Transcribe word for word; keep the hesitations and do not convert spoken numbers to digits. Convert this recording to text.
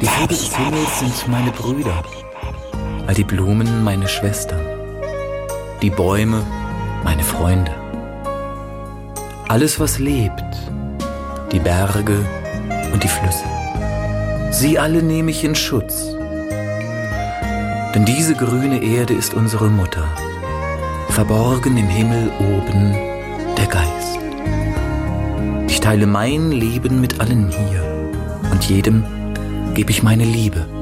Die Vögel des Himmels sind meine Brüder, all die Blumen meine Schwestern, die Bäume meine Freunde. Alles, was lebt, die Berge und die Flüsse, sie alle nehme ich in Schutz. Denn diese grüne Erde ist unsere Mutter, verborgen im Himmel oben der Geist. Ich teile mein Leben mit allen hier und jedem gebe ich meine Liebe.